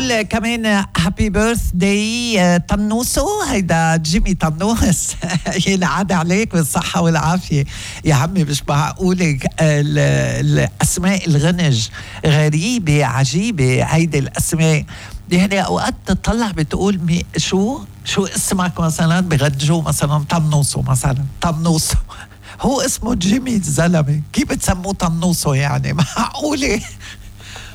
بقول كمان هابي بيرث داي طنوسو، هيدا جيمي طنوس ينعاد عليك بالصحة والعافية يا عمي. مش معقولة الأسماء الغنج غريبة عجيبة هيدي الأسماء. يعني أوقات تطلع بتقول شو اسمك مثلا، بغنجو مثلا طنوسو مثلا طنوسو، هو اسمه جيمي الزلمة، كيف بتسموه طنوسو يعني؟ معقولة؟